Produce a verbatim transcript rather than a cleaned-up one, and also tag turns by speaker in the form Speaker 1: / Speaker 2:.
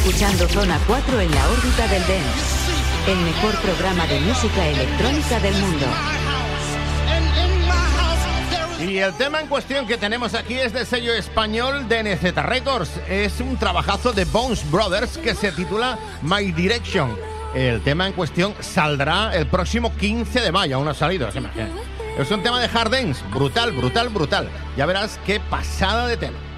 Speaker 1: escuchando Zona cuatro en la órbita del dance, el mejor programa de música electrónica del mundo.
Speaker 2: Y el tema en cuestión que tenemos aquí es del sello español de N Z Records. Es un trabajazo de Bones Brothers que se titula My Direction. El tema en cuestión saldrá el próximo quince de mayo, aún no ha salido, se imagina. Es un tema de hard dance, brutal, brutal, brutal. Ya verás qué pasada de tema.